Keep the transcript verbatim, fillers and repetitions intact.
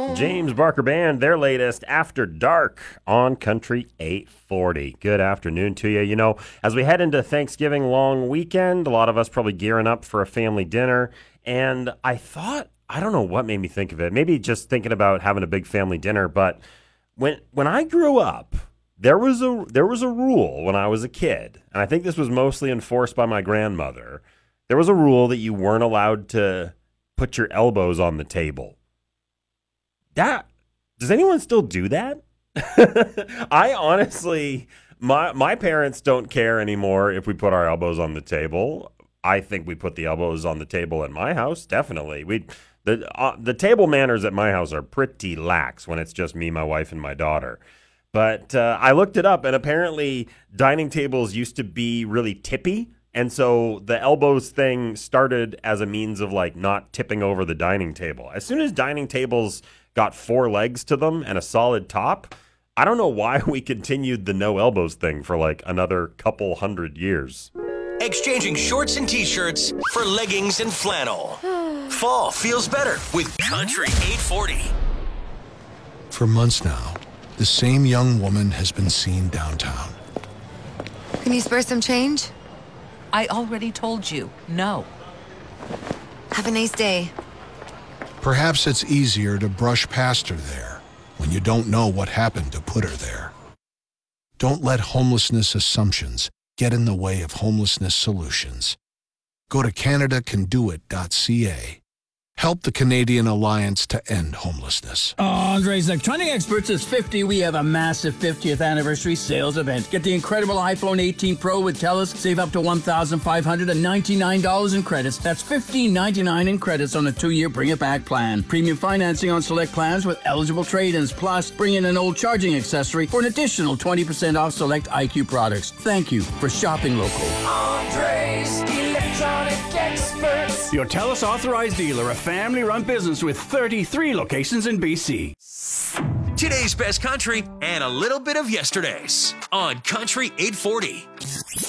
James Barker Band, their latest After Dark on Country eight forty. Good afternoon to you. You know, as we head into Thanksgiving long weekend, a lot of us probably gearing up for a family dinner. And I thought, I don't know what made me think of it. Maybe just thinking about having a big family dinner. But when when I grew up, there was a there was a rule when I was a kid, and I think this was mostly enforced by my grandmother. There was a rule that you weren't allowed to put your elbows on the table. That does anyone still do that? I honestly, my my parents don't care anymore if we put our elbows on the table. I think we put the elbows on the table at my house. Definitely, we the uh, the table manners at my house are pretty lax when it's just me, my wife, and my daughter. But uh, I looked it up, and apparently dining tables used to be really tippy. And so the elbows thing started as a means of like not tipping over the dining table. As soon as dining tables got four legs to them and a solid top, I don't know why we continued the no elbows thing for like another couple hundred years. Exchanging shorts and t-shirts for leggings and flannel. Fall feels better with Country eight forty. For months now, the same young woman has been seen downtown. Can you spare some change? I already told you, no. Have a nice day. Perhaps it's easier to brush past her there when you don't know what happened to put her there. Don't let homelessness assumptions get in the way of homelessness solutions. Go to Canada Can Do It dot C A. Help the Canadian Alliance to End Homelessness. Oh, Andre's Electronic Experts is fifty. We have a massive fiftieth anniversary sales event. Get the incredible iPhone eighteen Pro with TELUS. Save up to one thousand five hundred ninety-nine dollars in credits. That's fifteen ninety-nine in credits on a two-year Bring It Back plan. Premium financing on select plans with eligible trade-ins. Plus, bring in an old charging accessory for an additional twenty percent off select I Q products. Thank you for shopping local. Andre's Electronic Experts. Your TELUS authorized dealer, a family-run business with thirty-three locations in B C. Today's best country and a little bit of yesterday's on Country eight forty.